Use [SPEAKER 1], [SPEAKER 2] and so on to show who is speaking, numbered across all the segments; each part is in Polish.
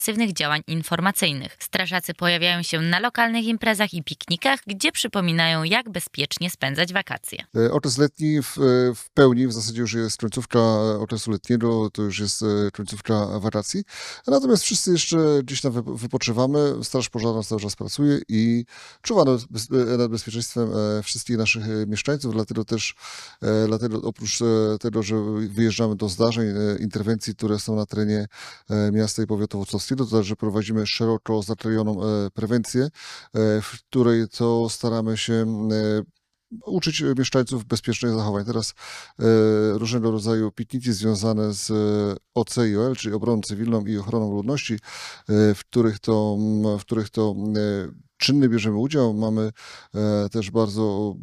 [SPEAKER 1] aktywnych działań informacyjnych. Strażacy pojawiają się na lokalnych imprezach i piknikach, gdzie przypominają, jak bezpiecznie spędzać wakacje.
[SPEAKER 2] Okres letni w pełni, w zasadzie już jest końcówka okresu letniego, to już jest końcówka wakacji. Natomiast wszyscy jeszcze gdzieś tam wypoczywamy, Straż Pożarna cały czas pracuje i czuwa nad bezpieczeństwem wszystkich naszych mieszkańców, dlatego oprócz tego, że wyjeżdżamy do zdarzeń, interwencji, które są na terenie miasta i powiatu włocławskiego, to także prowadzimy szeroko zakrojoną prewencję, w której to staramy się uczyć mieszkańców bezpiecznych zachowań. Teraz różnego rodzaju pikniki związane z OC/OL, czyli obroną cywilną i ochroną ludności, w których to czynny bierzemy udział. Mamy też bardzo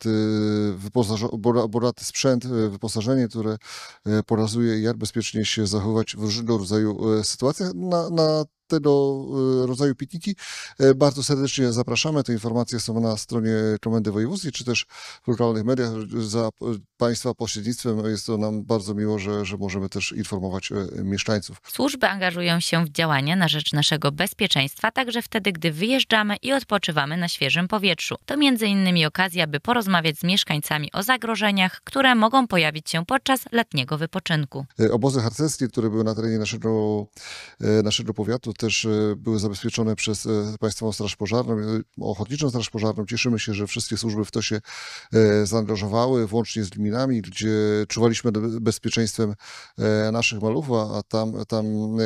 [SPEAKER 2] bogaty sprzęt, wyposażenie, które pokazuje, jak bezpiecznie się zachować w różnego rodzaju sytuacjach. Na tego rodzaju pikniki bardzo serdecznie zapraszamy. Te informacje są na stronie Komendy Wojewódzkiej, czy też w lokalnych mediach. Za Państwa pośrednictwem jest to nam bardzo miło, że możemy też informować mieszkańców.
[SPEAKER 1] Służby angażują się w działania na rzecz naszego bezpieczeństwa, także wtedy, gdy wyjeżdżamy i odpoczywamy na świeżym powietrzu. To m.in. okazja, by porozmawiać z mieszkańcami o zagrożeniach, które mogą pojawić się podczas letniego wypoczynku.
[SPEAKER 2] Obozy harcerskie, które były na terenie naszego powiatu, też były zabezpieczone przez Państwową Straż Pożarną, Ochotniczą Straż Pożarną. Cieszymy się, że wszystkie służby w to się zaangażowały, włącznie z gminami, gdzie czuwaliśmy nad bezpieczeństwem naszych malów, a tam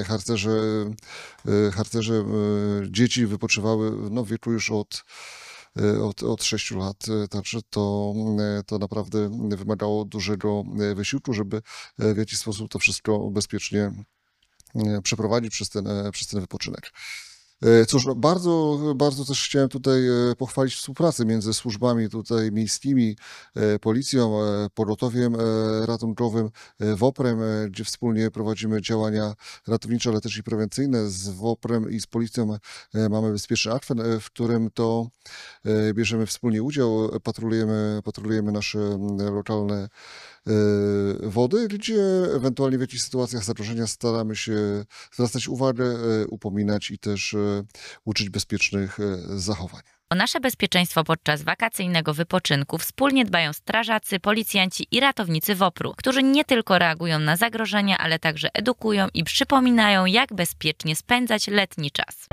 [SPEAKER 2] harcerze dzieci wypoczywały w wieku już od 6 lat, także to naprawdę wymagało dużego wysiłku, żeby w jakiś sposób to wszystko bezpiecznie przeprowadzić przez ten wypoczynek. Cóż, bardzo też chciałem tutaj pochwalić współpracę między służbami tutaj miejskimi, policją, pogotowiem ratunkowym, WOPR-em, gdzie wspólnie prowadzimy działania ratownicze, ale też i prewencyjne. Z WOPR-em i z policją mamy bezpieczny akwen, w którym to bierzemy wspólnie udział, patrolujemy nasze lokalne wody, gdzie ewentualnie w jakichś sytuacjach zagrożenia staramy się zwracać uwagę, upominać i też uczyć bezpiecznych zachowań.
[SPEAKER 1] O nasze bezpieczeństwo podczas wakacyjnego wypoczynku wspólnie dbają strażacy, policjanci i ratownicy WOPR-u, którzy nie tylko reagują na zagrożenia, ale także edukują i przypominają, jak bezpiecznie spędzać letni czas.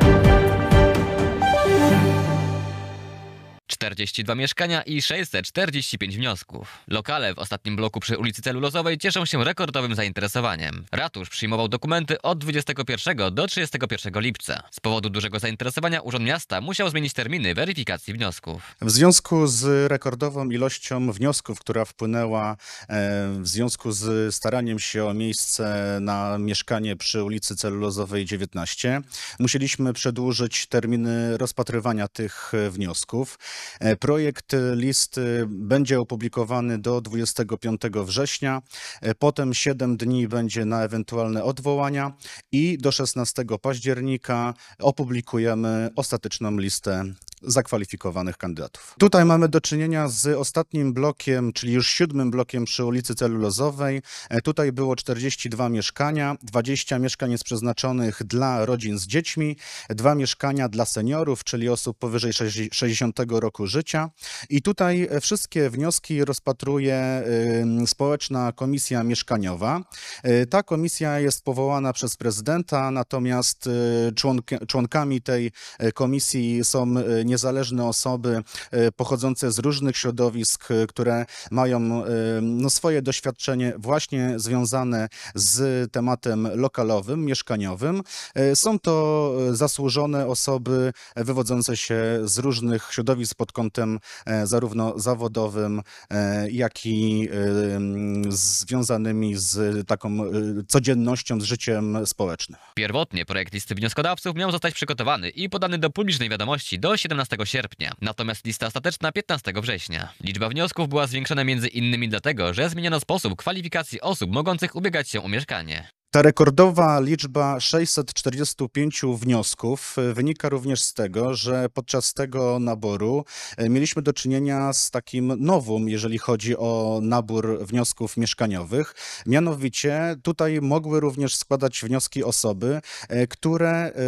[SPEAKER 3] 42 mieszkania i 645 wniosków. Lokale w ostatnim bloku przy ulicy Celulozowej cieszą się rekordowym zainteresowaniem. Ratusz przyjmował dokumenty od 21 do 31 lipca. Z powodu dużego zainteresowania Urząd Miasta musiał zmienić terminy weryfikacji wniosków.
[SPEAKER 4] W związku z rekordową ilością wniosków, która wpłynęła w związku z staraniem się o miejsce na mieszkanie przy ulicy Celulozowej 19, musieliśmy przedłużyć terminy rozpatrywania tych wniosków. Projekt listy będzie opublikowany do 25 września, potem 7 dni będzie na ewentualne odwołania i do 16 października opublikujemy ostateczną listę zakwalifikowanych kandydatów. Tutaj mamy do czynienia z ostatnim blokiem, czyli już 7 blokiem przy ulicy Celulozowej. Tutaj było 42 mieszkania, 20 mieszkań jest przeznaczonych dla rodzin z dziećmi, 2 mieszkania dla seniorów, czyli osób powyżej 60 roku życia. I tutaj wszystkie wnioski rozpatruje Społeczna Komisja Mieszkaniowa. Ta komisja jest powołana przez prezydenta, natomiast członkami tej komisji są niezależne osoby pochodzące z różnych środowisk, które mają swoje doświadczenie właśnie związane z tematem lokalowym, mieszkaniowym. Są to zasłużone osoby wywodzące się z różnych środowisk pod kątem zarówno zawodowym, jak i związanymi z taką codziennością, z życiem społecznym.
[SPEAKER 3] Pierwotnie projekt listy wnioskodawców miał zostać przygotowany i podany do publicznej wiadomości do 17 sierpnia, natomiast lista ostateczna 15 września. Liczba wniosków była zwiększona m.in. dlatego, że zmieniono sposób kwalifikacji osób mogących ubiegać się o mieszkanie.
[SPEAKER 4] Ta rekordowa liczba 645 wniosków wynika również z tego, że podczas tego naboru mieliśmy do czynienia z takim novum, jeżeli chodzi o nabór wniosków mieszkaniowych. Mianowicie tutaj mogły również składać wnioski osoby, które